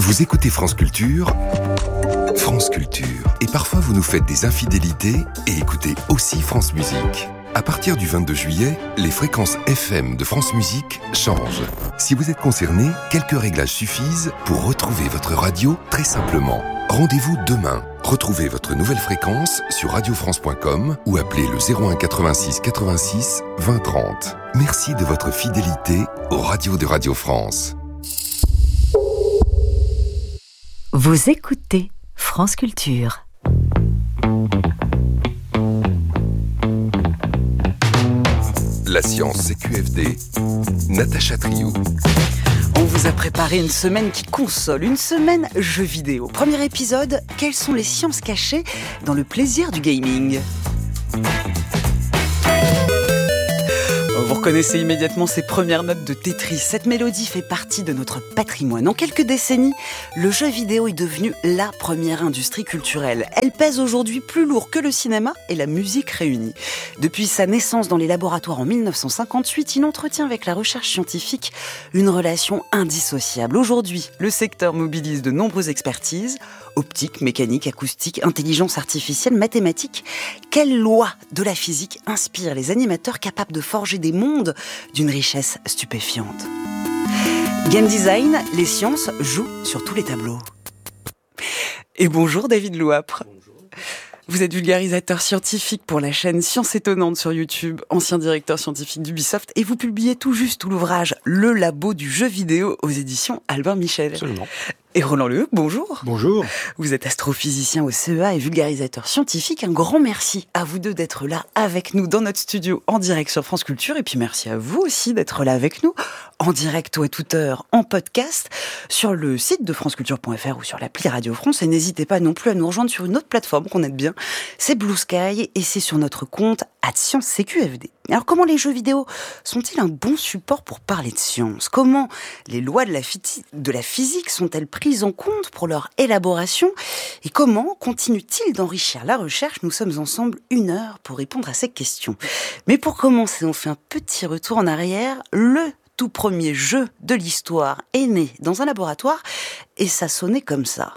Vous écoutez France Culture, France Culture. Et parfois vous nous faites des infidélités et écoutez aussi France Musique. À partir du 22 juillet, les fréquences FM de France Musique changent. Si vous êtes concerné, quelques réglages suffisent pour retrouver votre radio très simplement. Rendez-vous demain. Retrouvez votre nouvelle fréquence sur radiofrance.com ou appelez le 01 86 86 20 30. Merci de votre fidélité aux radios de Radio France. Vous écoutez France Culture. La science CQFD, Natacha Triou. On vous a préparé une semaine qui console, une semaine jeux vidéo. Premier épisode, quelles sont les sciences cachées dans le plaisir du gaming ? Vous reconnaissez immédiatement ces premières notes de Tetris. Cette mélodie fait partie de notre patrimoine. En quelques décennies, le jeu vidéo est devenu la première industrie culturelle. Elle pèse aujourd'hui plus lourd que le cinéma et la musique réunis. Depuis sa naissance dans les laboratoires en 1958, il entretient avec la recherche scientifique une relation indissociable. Aujourd'hui, le secteur mobilise de nombreuses expertises. Optique, mécanique, acoustique, intelligence artificielle, mathématiques. Quelle loi de la physique inspire les animateurs capables de forger des mondes d'une richesse stupéfiante ? Game design, les sciences jouent sur tous les tableaux. Et bonjour David Louapre. Bonjour. Vous êtes vulgarisateur scientifique pour la chaîne Science Étonnante sur YouTube, ancien directeur scientifique d'Ubisoft, et vous publiez tout juste l'ouvrage Le Labo du jeu vidéo aux éditions Albin Michel. Absolument. Et Roland Leheucq, bonjour. Bonjour. Vous êtes astrophysicien au CEA et vulgarisateur scientifique. Un grand merci à vous deux d'être là avec nous dans notre studio en direct sur France Culture. Et puis merci à vous aussi d'être là avec nous en direct ou à toute heure en podcast sur le site de franceculture.fr ou sur l'appli Radio France. Et n'hésitez pas non plus à nous rejoindre sur une autre plateforme qu'on aide bien. C'est Blue Sky et c'est sur notre compte @ScienceCQFD. Alors comment les jeux vidéo sont-ils un bon support pour parler de science ? Comment les lois de la physique sont-elles prises en compte pour leur élaboration ? Et comment continuent-ils d'enrichir la recherche ? Nous sommes ensemble 1 heure pour répondre à ces questions. Mais pour commencer, on fait un petit retour en arrière. Le tout premier jeu de l'histoire est né dans un laboratoire et ça sonnait comme ça.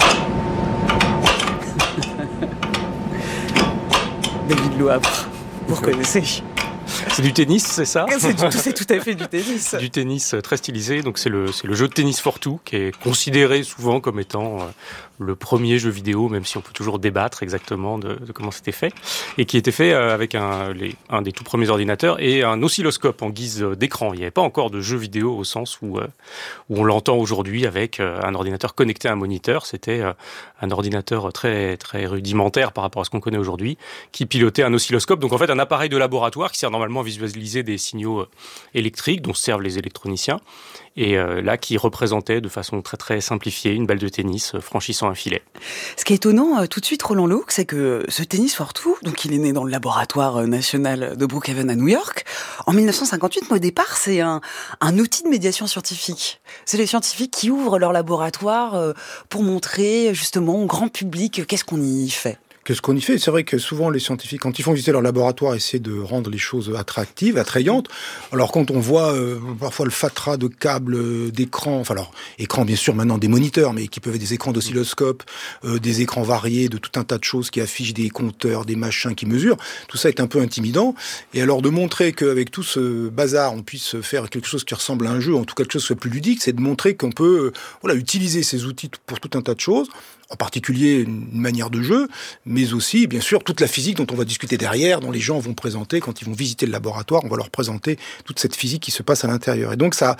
David Louapre, vous reconnaissez ? C'est du tennis, c'est ça ? C'est tout à fait du tennis. C'est du tennis très stylisé, donc c'est le jeu de tennis for two qui est considéré souvent comme étant le premier jeu vidéo, même si on peut toujours débattre exactement de comment c'était fait, et qui était fait avec un des tout premiers ordinateurs et un oscilloscope en guise d'écran. Il n'y avait pas encore de jeu vidéo au sens où on l'entend aujourd'hui avec un ordinateur connecté à un moniteur. C'était un ordinateur très, très rudimentaire par rapport à ce qu'on connaît aujourd'hui, qui pilotait un oscilloscope, donc en fait un appareil de laboratoire qui sert normalement à visualiser des signaux électriques dont servent les électroniciens, et là qui représentait de façon très très simplifiée une balle de tennis franchissant un filet. Ce qui est étonnant tout de suite, Roland Leheucq, c'est que ce tennis for two, donc il est né dans le laboratoire national de Brookhaven à New York en 1958, mais au départ c'est un outil de médiation scientifique. C'est les scientifiques qui ouvrent leur laboratoire pour montrer justement au grand public qu'est-ce qu'on y fait. Qu'est-ce qu'on y fait ? C'est vrai que souvent les scientifiques, quand ils font visiter leur laboratoire, essaient de rendre les choses attractives, attrayantes. Alors quand on voit parfois le fatras de câbles, d'écrans, enfin alors écrans bien sûr maintenant des moniteurs, mais qui peuvent être des écrans d'oscilloscope, des écrans variés, de tout un tas de choses qui affichent des compteurs, des machins qui mesurent, tout ça est un peu intimidant. Et alors de montrer qu'avec tout ce bazar, on puisse faire quelque chose qui ressemble à un jeu, en tout cas quelque chose qui soit plus ludique, c'est de montrer qu'on peut utiliser ces outils pour tout un tas de choses. En particulier une manière de jeu, mais aussi, bien sûr, toute la physique dont on va discuter derrière, dont les gens vont présenter, quand ils vont visiter le laboratoire, on va leur présenter toute cette physique qui se passe à l'intérieur. Et donc ça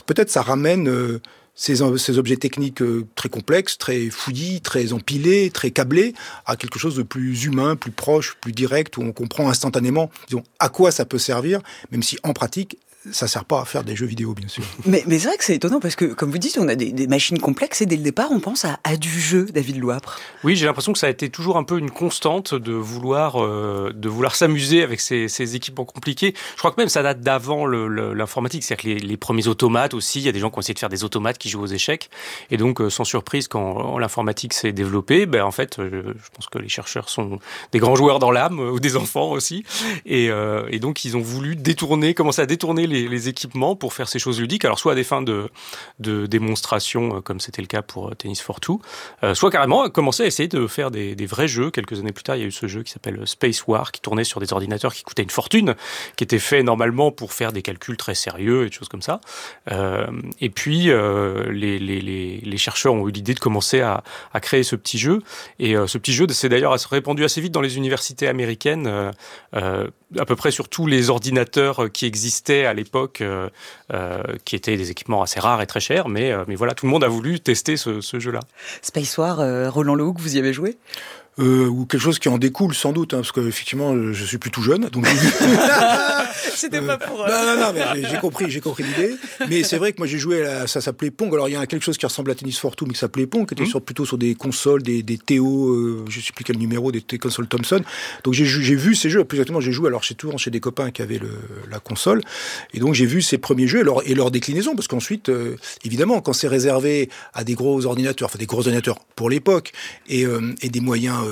ramène ces objets techniques très complexes, très fouillis, très empilés, très câblés, à quelque chose de plus humain, plus proche, plus direct, où on comprend instantanément, disons, à quoi ça peut servir, même si en pratique, ça sert pas à faire des jeux vidéo, bien sûr. Mais c'est vrai que c'est étonnant parce que, comme vous dites, on a des machines complexes et dès le départ, on pense à du jeu, David Louapre. Oui, j'ai l'impression que ça a été toujours un peu une constante de vouloir s'amuser avec ces équipements compliqués. Je crois que même ça date d'avant l'informatique, c'est-à-dire que les premiers automates aussi, il y a des gens qui ont essayé de faire des automates qui jouent aux échecs. Et donc, sans surprise, quand l'informatique s'est développée, en fait, je pense que les chercheurs sont des grands joueurs dans l'âme, ou des enfants aussi. Et donc, ils ont voulu commencer à détourner les équipements pour faire ces choses ludiques, alors soit à des fins de démonstration, comme c'était le cas pour Tennis for Two, soit carrément commencer à essayer de faire des vrais jeux. Quelques années plus tard, il y a eu ce jeu qui s'appelle Space War, qui tournait sur des ordinateurs qui coûtaient une fortune, qui était fait normalement pour faire des calculs très sérieux et des choses comme ça. Et puis les chercheurs ont eu l'idée de commencer à créer ce petit jeu. Et ce petit jeu s'est d'ailleurs répandu assez vite dans les universités américaines, à peu près sur tous les ordinateurs qui existaient à l'époque, qui étaient des équipements assez rares et très chers, mais voilà, tout le monde a voulu tester ce jeu-là. Space War, Roland Lehoucq, vous y avez joué ? Ou quelque chose qui en découle sans doute, parce que effectivement je suis plus tout jeune, donc c'était pas pour non, mais j'ai compris l'idée. Mais c'est vrai que moi j'ai joué ça s'appelait Pong. Alors il y a quelque chose qui ressemble à Tennis for Two, mais qui s'appelait Pong, qui était plutôt sur des consoles, des TO, je sais plus quel numéro, des consoles Thomson. Donc j'ai vu ces jeux. Plus exactement, j'ai joué alors chez des copains qui avaient la console, et donc j'ai vu ces premiers jeux et leur déclinaison, parce qu'ensuite évidemment quand c'est réservé à des gros ordinateurs, enfin des gros ordinateurs pour l'époque, et des moyens